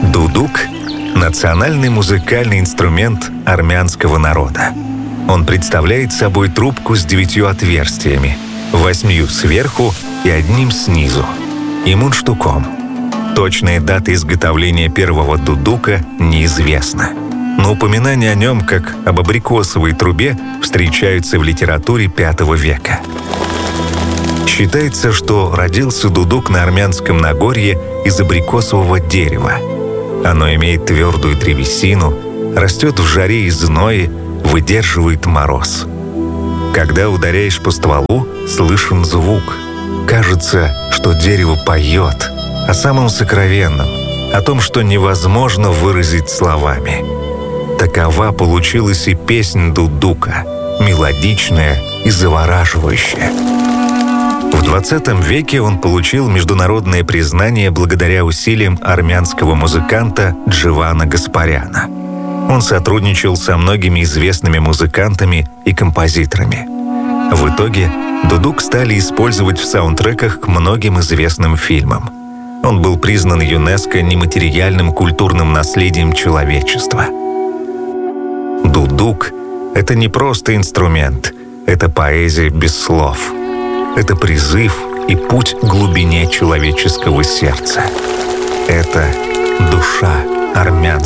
Дудук – национальный музыкальный инструмент армянского народа. Он представляет собой трубку с 9 отверстиями, 8 сверху и 1 снизу, и мундштуком. Точная дата изготовления первого дудука неизвестна, но упоминания о нем как об абрикосовой трубе встречаются в литературе V века. Считается, что родился дудук на армянском Нагорье из абрикосового дерева. Оно имеет твердую древесину, растет в жаре и зное, выдерживает мороз. Когда ударяешь по стволу, слышен звук. Кажется, что дерево поет о самом сокровенном, о том, что невозможно выразить словами. Такова получилась и песнь дудука, мелодичная и завораживающая. В 20 веке он получил международное признание благодаря усилиям армянского музыканта Дживана Гаспаряна. Он сотрудничал со многими известными музыкантами и композиторами. В итоге дудук стали использовать в саундтреках к многим известным фильмам. Он был признан ЮНЕСКО нематериальным культурным наследием человечества. Дудук — это не просто инструмент, это поэзия без слов. Это призыв и путь к глубине человеческого сердца. Это душа армянского